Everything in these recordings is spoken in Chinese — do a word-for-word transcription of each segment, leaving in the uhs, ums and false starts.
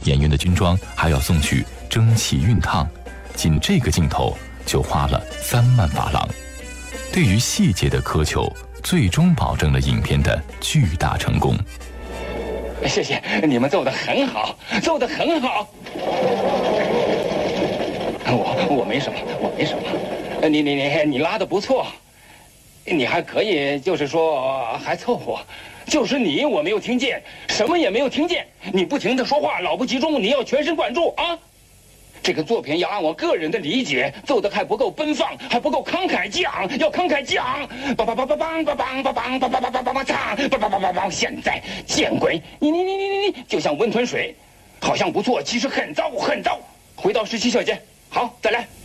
演员的军装还要送去蒸汽熨烫，仅这个镜头就花了三万法郎。对于细节的苛求，最终保证了影片的巨大成功。 谢谢，你们做得很好，做得很好。我我没什么，我没什么。你你你你拉得不错，你还可以，就是说还凑合。就是你我没有听见，什么也没有听见。你不停地说话，老不集中，你要全神贯注啊！这个作品要按我个人的理解做得还不够奔放，还不够慷慨激昂，要慷慨激昂！梆梆梆梆梆梆梆梆梆梆梆梆梆梆梆唱，梆梆梆梆梆！现在见鬼！你你你你你你，就像温吞水，好像不错，其实很糟很糟。回到十七小节，好，再来。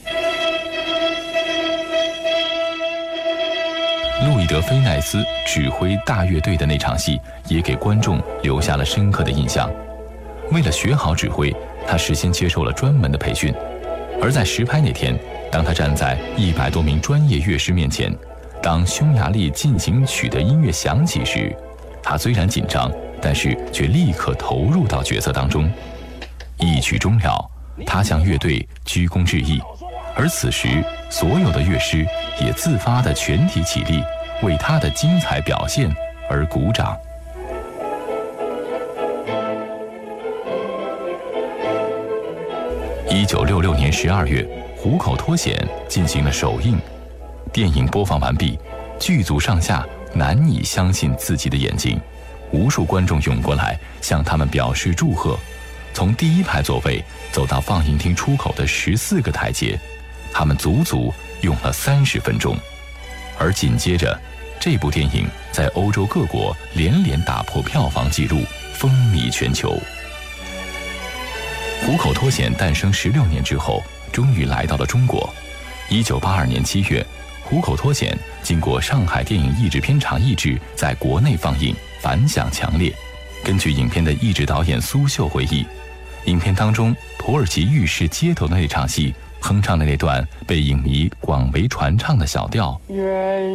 路易德·菲奈斯指挥大乐队的那场戏，也给观众留下了深刻的印象。为了学好指挥，他事先接受了专门的培训。而在实拍那天，当他站在一百多名专业乐师面前，当匈牙利进行曲的音乐响起时，他虽然紧张，但是却立刻投入到角色当中。一曲终了，他向乐队鞠躬致意，而此时所有的乐师也自发地全体起立，为他的精彩表现而鼓掌。一九六六年十二月，《虎口脱险》进行了首映。电影播放完毕，剧组上下难以相信自己的眼睛，无数观众涌过来向他们表示祝贺。从第一排座位走到放映厅出口的十四个台阶，他们足足用了三十分钟。而紧接着，这部电影在欧洲各国连连打破票房纪录，风靡全球。《虎口脱险》诞生十六年之后，终于来到了中国。一九八二年七月，《虎口脱险》经过上海电影译制片厂译制，在国内放映，反响强烈。根据影片的译制导演苏秀回忆，影片当中土耳其浴室街头的那场戏，哼唱的那段被影迷广为传唱的小调。